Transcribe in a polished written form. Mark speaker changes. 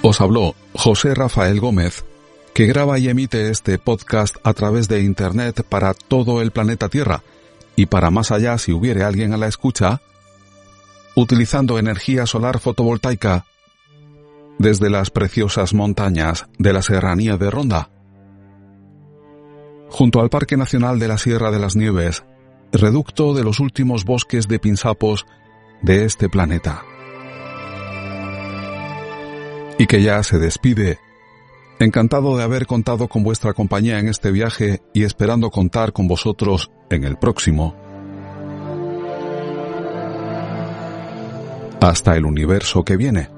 Speaker 1: Os habló José Rafael Gómez, que graba y emite este podcast a través de Internet para todo el planeta Tierra y para más allá si hubiere alguien a la escucha, utilizando energía solar fotovoltaica desde las preciosas montañas de la Serranía de Ronda, junto al Parque Nacional de la Sierra de las Nieves, reducto de los últimos bosques de pinsapos de este planeta. Y que ya se despide, encantado de haber contado con vuestra compañía en este viaje y esperando contar con vosotros en el próximo. Hasta el universo que viene.